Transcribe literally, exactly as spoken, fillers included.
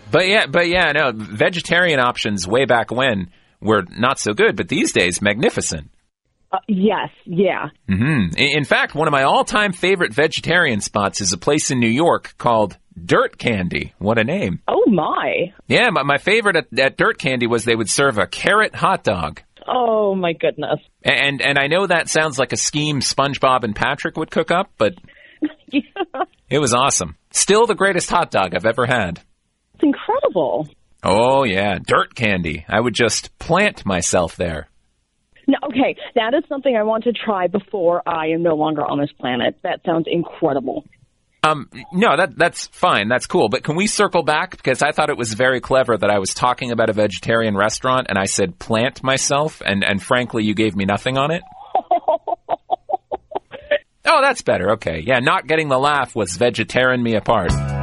But yeah, but yeah, no, vegetarian options way back when were not so good, but these days, magnificent. Uh, yes, yeah. Mm-hmm. In fact, one of my all-time favorite vegetarian spots is a place in New York called Dirt Candy. What a name. Oh, my. Yeah, my, my favorite at, at Dirt Candy was they would serve a carrot hot dog. Oh, my goodness. And and I know that sounds like a scheme SpongeBob and Patrick would cook up, but Yeah. It was awesome. Still the greatest hot dog I've ever had. It's incredible. Oh, yeah, Dirt Candy. I would just plant myself there. No, okay, that is something I want to try before I am no longer on this planet. That sounds incredible. Um, no, that that's fine. That's cool. But can we circle back? Because I thought it was very clever that I was talking about a vegetarian restaurant and I said plant myself, and, and frankly, you gave me nothing on it. Oh, that's better. Okay. Yeah, not getting the laugh was vegetarian me apart.